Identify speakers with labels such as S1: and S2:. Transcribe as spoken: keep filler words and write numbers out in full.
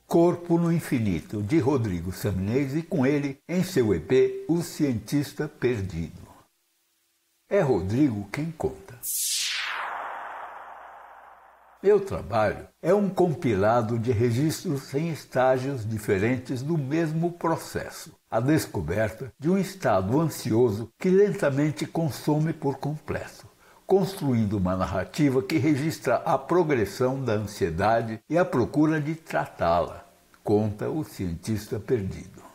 S1: Corpo no Infinito, de Rodrigo Samnez, e com ele, em seu E P, O Cientista Perdido. É Rodrigo quem conta. Meu trabalho é um compilado de registros em estágios diferentes do mesmo processo, a descoberta de um estado ansioso que lentamente consome por completo, construindo uma narrativa que registra a progressão da ansiedade e a procura de tratá-la, conta o cientista perdido.